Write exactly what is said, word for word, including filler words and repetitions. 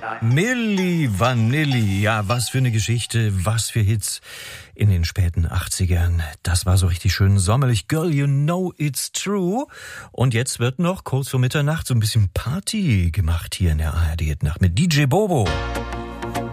Milli Vanilli, ja, was für eine Geschichte, was für Hits in den späten achtzigern. Das war so richtig schön sommerlich. Girl, you know it's true. Und jetzt wird noch kurz vor Mitternacht so ein bisschen Party gemacht hier in der A R D-Nacht mit D J Bobo.